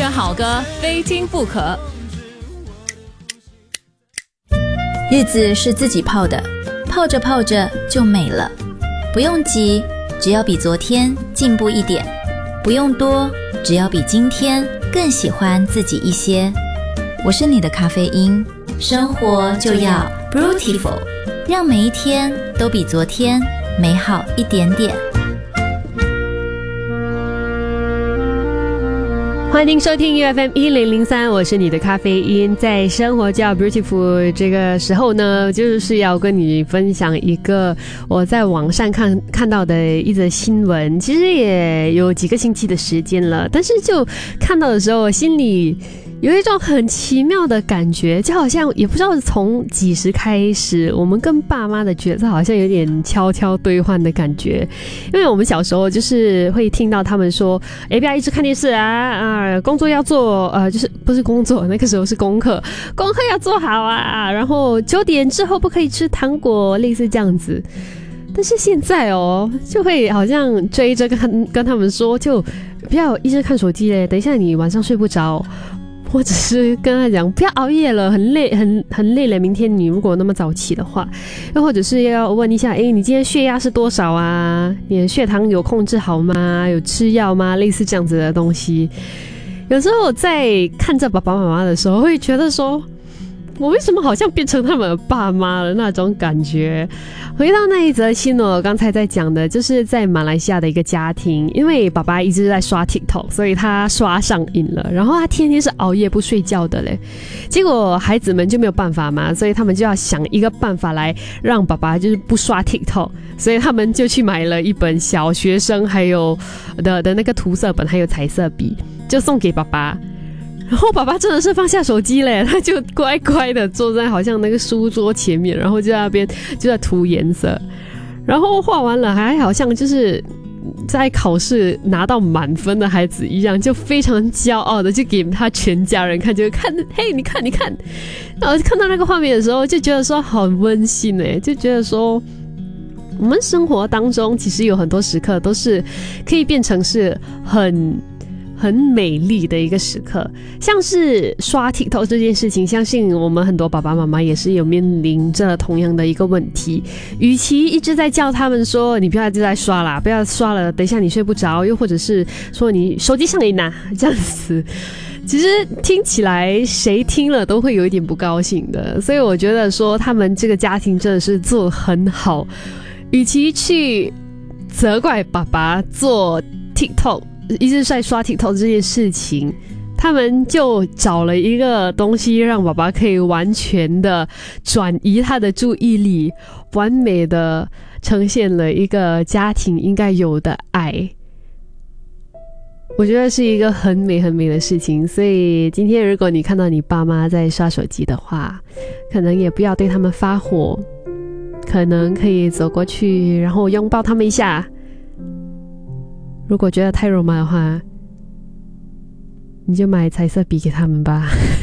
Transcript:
的好歌非听不可。 日子是自己泡的，泡着泡着就美了。不用急，只要比昨天进步一点；不用多，只要比今天更喜欢自己一些。我是你的咖啡因，生活就要 Beautiful， 让每一天都比昨天美好一点点。 欢迎收听 UFM 1003，我是你的咖啡因。在生活叫 Beautiful 这个时候呢，就是要跟你分享一个我在网上看到的一则新闻，其实也有几个星期的时间了，但是就看到的时候，我心里有一种很奇妙的感觉，就好像也不知道从几时开始，我们跟爸妈的角色好像有点悄悄兑换的感觉。因为我们小时候就是会听到他们说，不要一直看电视工作要做，就是不是工作，那个时候是功课要做好啊，然后9点之后不可以吃糖果，类似这样子。但是现在就会好像追着跟他们说，就不要一直看手机嘞，等一下你晚上睡不着。或者是跟他讲不要熬夜了，很累很累了，明天你如果那么早起的话。又或者是要问一下，你今天血压是多少啊？你的血糖有控制好吗？有吃药吗？类似这样子的东西。有时候我在看着爸爸妈妈的时候，会觉得说，我为什么好像变成他们的爸妈了那种感觉。回到那一则新闻，我刚才在讲的就是在马来西亚的一个家庭，因为爸爸一直在刷 TikTok， 所以他刷上瘾了，然后他天天是熬夜不睡觉的嘞。结果孩子们就没有办法嘛，所以他们就要想一个办法来让爸爸就是不刷 TikTok， 所以他们就去买了一本小学生还有的那个涂色本还有彩色笔，就送给爸爸。然后爸爸真的是放下手机嘞，他就乖乖的坐在好像那个书桌前面，然后就在那边就在涂颜色，然后画完了还好像就是在考试拿到满分的孩子一样，就非常骄傲的就给他全家人看，就看，嘿，你看，然后看到那个画面的时候，就觉得说好温馨耶，就觉得说我们生活当中其实有很多时刻都是可以变成是很美丽的一个时刻，像是刷 TikTok 这件事情，相信我们很多爸爸妈妈也是有面临着同样的一个问题。与其一直在叫他们说你不要一直在刷啦，不要刷了，等一下你睡不着，又或者是说你手机上瘾啊这样子，其实听起来谁听了都会有一点不高兴的。所以我觉得说他们这个家庭真的是做得很好，与其去责怪爸爸做 TikTok一直在刷 TikTok 这件事情，他们就找了一个东西让爸爸可以完全的转移他的注意力，完美的呈现了一个家庭应该有的爱。我觉得是一个很美很美的事情。所以今天如果你看到你爸妈在刷手机的话，可能也不要对他们发火，可能可以走过去然后拥抱他们一下。如果觉得太肉麻的话，你就买彩色笔给他们吧。